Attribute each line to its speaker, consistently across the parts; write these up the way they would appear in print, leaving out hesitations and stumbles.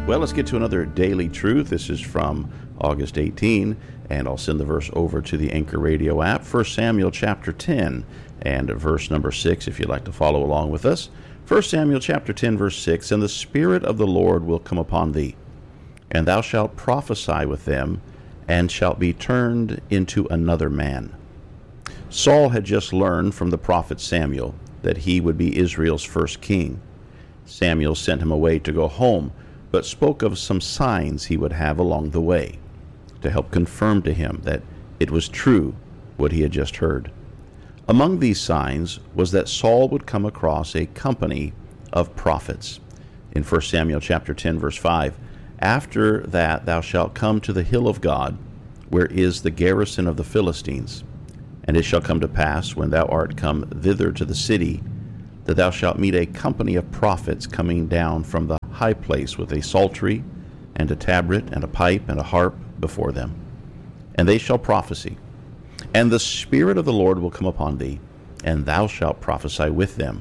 Speaker 1: Well, let's get to another Daily Truth. This is from August 18, and I'll send the verse over to the Anchor Radio app. 1 Samuel chapter 10 and verse number 6, if you'd like to follow along with us. 1 Samuel chapter 10, verse 6, "And the Spirit of the Lord will come upon thee, and thou shalt prophesy with them, and shalt be turned into another man." Saul had just learned from the prophet Samuel that he would be Israel's first king. Samuel sent him away to go home, but spoke of some signs he would have along the way to help confirm to him that it was true what he had just heard. Among these signs was that Saul would come across a company of prophets. In 1 Samuel chapter 10, verse 5, "After that thou shalt come to the hill of God, where is the garrison of the Philistines. And it shall come to pass, when thou art come thither to the city, that thou shalt meet a company of prophets coming down from the high place with a psaltery, and a tabret, and a pipe, and a harp before them. And they shall prophesy. And the Spirit of the Lord will come upon thee, and thou shalt prophesy with them."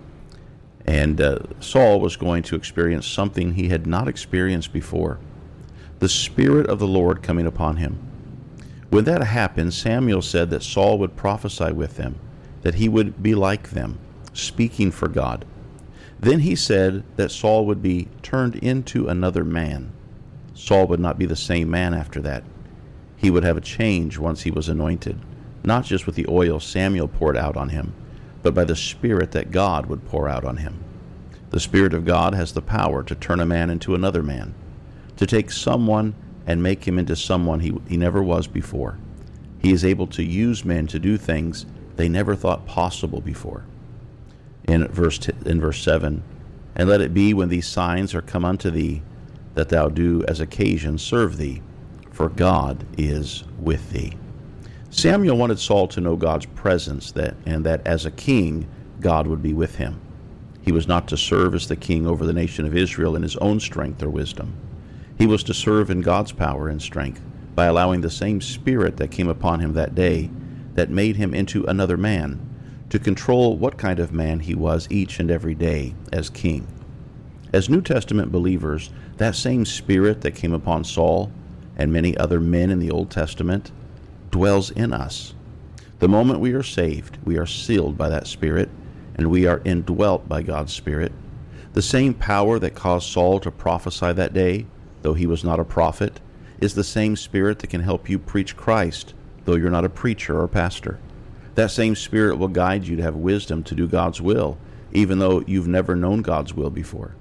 Speaker 1: And Saul was going to experience something he had not experienced before. The Spirit of the Lord coming upon him. When that happened, Samuel said that Saul would prophesy with them, that he would be like them, speaking for God. Then he said that Saul would be turned into another man. Saul would not be the same man after that. He would have a change once he was anointed, not just with the oil Samuel poured out on him, but by the Spirit that God would pour out on him. The Spirit of God has the power to turn a man into another man, to take someone and make him into someone he never was before. He is able to use men to do things they never thought possible before. In verse 7, "And let it be when these signs are come unto thee, that thou do as occasion serve thee, for God is with thee." Samuel wanted Saul to know God's presence, and that as a king, God would be with him. He was not to serve as the king over the nation of Israel in his own strength or wisdom. He was to serve in God's power and strength by allowing the same Spirit that came upon him that day, that made him into another man, to control what kind of man he was each and every day as king. As New Testament believers, that same Spirit that came upon Saul and many other men in the Old Testament dwells in us. The moment we are saved, we are sealed by that Spirit, and we are indwelt by God's Spirit. The same power that caused Saul to prophesy that day, though he was not a prophet, is the same Spirit that can help you preach Christ, though you're not a preacher or pastor. That same Spirit will guide you to have wisdom to do God's will, even though you've never known God's will before.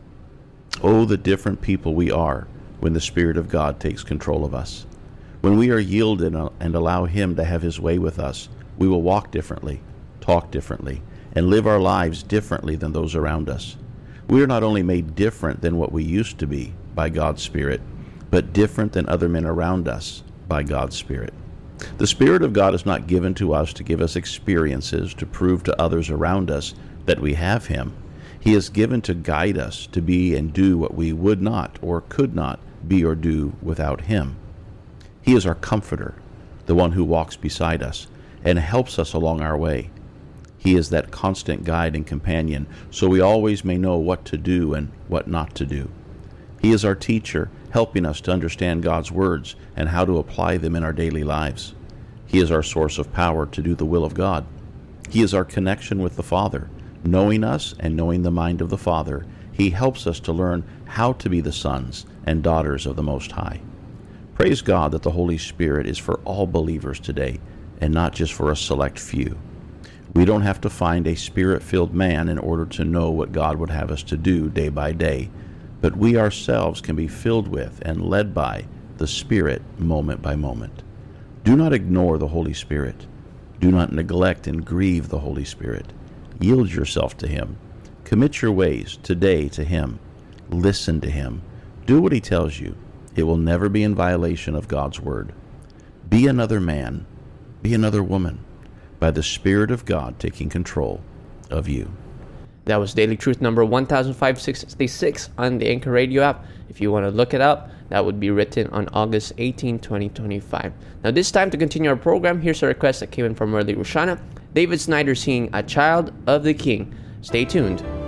Speaker 1: Oh, the different people we are when the Spirit of God takes control of us. When we are yielded and allow Him to have His way with us, we will walk differently, talk differently, and live our lives differently than those around us. We are not only made different than what we used to be by God's Spirit, but different than other men around us by God's Spirit. The Spirit of God is not given to us to give us experiences to prove to others around us that we have Him. He is given to guide us to be and do what we would not or could not be or do without Him. He is our comforter, the one who walks beside us and helps us along our way. He is that constant guide and companion, so we always may know what to do and what not to do. He is our teacher, helping us to understand God's words and how to apply them in our daily lives. He is our source of power to do the will of God. He is our connection with the Father. Knowing us and knowing the mind of the Father, He helps us to learn how to be the sons and daughters of the Most High. Praise God that the Holy Spirit is for all believers today and not just for a select few. We don't have to find a Spirit-filled man in order to know what God would have us to do day by day, but we ourselves can be filled with and led by the Spirit moment by moment. Do not ignore the Holy Spirit. Do not neglect and grieve the Holy Spirit. Yield yourself to Him. Commit your ways today to Him. Listen to Him. Do what He tells you. It will never be in violation of God's Word. Be another man. Be another woman, by the Spirit of God taking control of you.
Speaker 2: That was Daily Truth number 1566 on the Anchor Radio app. If you want to look it up, that would be written on August 18, 2025. Now, this time to continue our program, here's a request that came in from early Roshana. David Snyder singing A Child of the King. Stay tuned.